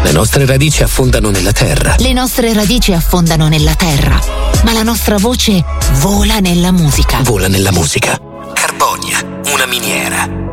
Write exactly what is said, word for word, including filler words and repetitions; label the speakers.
Speaker 1: Le nostre radici affondano nella terra.
Speaker 2: Le nostre radici affondano nella terra, ma la nostra voce vola nella musica.
Speaker 1: Vola nella musica. Carbonia, una miniera.